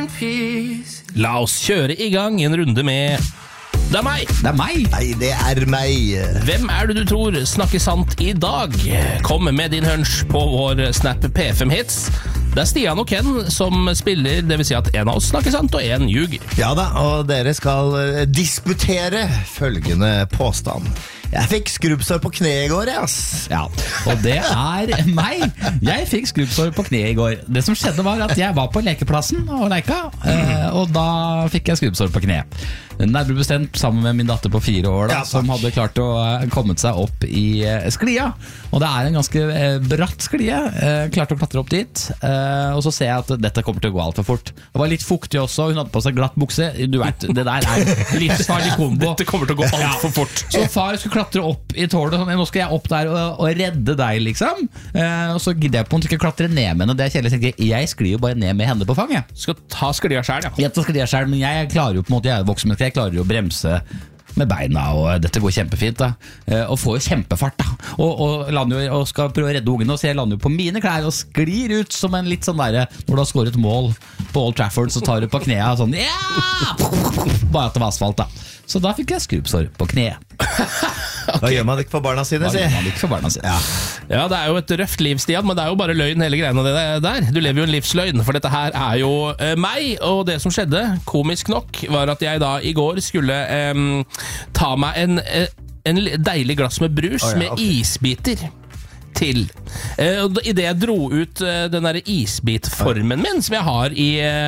in peace. La oss kjøre I gang en runde med Det er meg! Det er meg! Nei, det er meg. Hvem er det du tror snakker sant I dag? Kom med din hunch på vår Snap P5 Hits. Det er Stian og Ken som spiller, det vil si at en av oss snakker sant og en ljuger. Ja da, og dere skal disputere følgende påstand. Jeg fikk skrubbsår på kne I går, ass. Ja, og det er meg. Jeg fikk skrubbsår på kne I går. Det som skjedde var at jeg var på lekeplassen og leika, og da fikk jeg skrubbsår på kne. Nærmere bestemt sammen med min datter på 4 år da, som hadde klart å komme seg opp I sklia. Og det er en ganske bratt sklie. Klarte å klatre opp dit, og så ser jeg at dette kommer til å gå alt for fort. Det var litt fuktig også, hun hadde på seg glatt bukse. Du vet, det der er livsfarlig kombo. Dette kommer til å gå alt for fort. Så far skulle klatre opp I tårnet, sånn, nå skal jeg opp der og redde deg, liksom. Og så gidder jeg på at hun skal klatre ned med henne. Det er kjedelig, jeg sklir jo bare ned med henne på fanget. Du skal ta sklia selv, ja. Jeg tar sklia selv, men jeg klarer jo på en måte, jeg er voksen, jeg klarer jo å bremse med beina, og dette går kjempefint da. Og får jo kjempefart da. Og lander jo, og skal prøve å redde ungen, og så jeg lander jo på mine klær og sklir ut som en litt sånn der, når du har skåret mål på Old Trafford, så tar du på knea sånn, ja! Bare at det var asfalt da. Så da fikk jeg skrubbsår på kne. Hva gjør man ikke for barna sine, si? Ja, det er jo et røft liv, Stian, men det er jo bare løgn hele greiene det der. Du lever jo en livsløgn, for dette her er jo meg, og det som skjedde, komisk nok, var at jeg da I går skulle ta meg en deilig glass med brus med isbiter til. I det jeg dro ut den der isbitformen min, som jeg har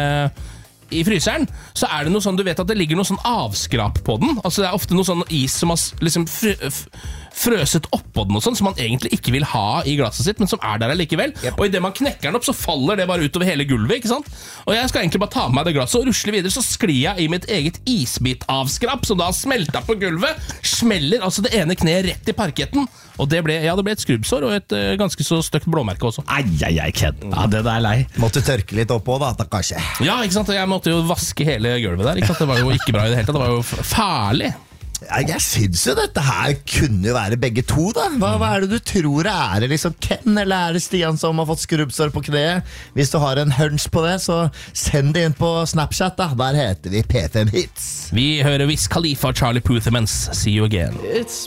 I fryseren, så er det noe sånn, du vet at det ligger noe sånn avskrap på den. Altså det er ofte noe sånn is som har liksom frøset oppå den og sånn, som man egentlig ikke vil ha I glasset sitt, men som er der allikevel. Og I det man knekker den opp, så faller det bare utover hele gulvet, ikke sant? Og jeg skal egentlig bare ta med meg det glasset og rusle videre, så sklir jeg I mitt eget isbitavskrap, som da har smeltet på gulvet, smeller altså det ene kneet rett I parketten, og det ble et skrubbsår og et ganske så støkt blåmerke også. Ken. Ja, det der lei. Måtte tørke litt oppå da, kanskje. Ja, ikke sant? Jeg måtte jo vaske hele gulvet der, ikke sant? Det var jo ikke bra I det hele tatt, det var jo farlig. Jeg synes jo dette her kunne være begge to da. Hva det du tror er det liksom Ken eller det Stian som har fått skrubbsår på kne? Hvis du har en hunch på det, så send det inn på Snapchat da. Der heter vi P5 Hits. Vi hører Wiz Khalifa og Charlie Puth imens. See you again. It's